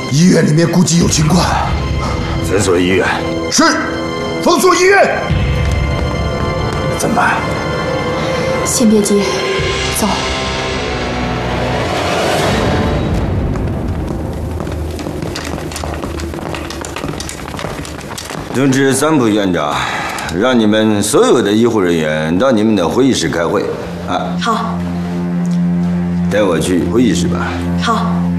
医院里面估计有情况。 封锁医院。 是，封锁医院。 怎么办？ 先别急，走。 通知三部院长，让你们所有的医护人员到你们的会议室开会。啊， 好。 带我去会议室吧。 好。